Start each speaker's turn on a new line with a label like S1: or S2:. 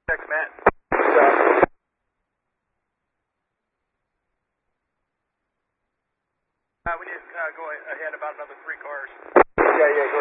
S1: Thanks, Matt. We need to go ahead about another 3 cars.
S2: Yeah, go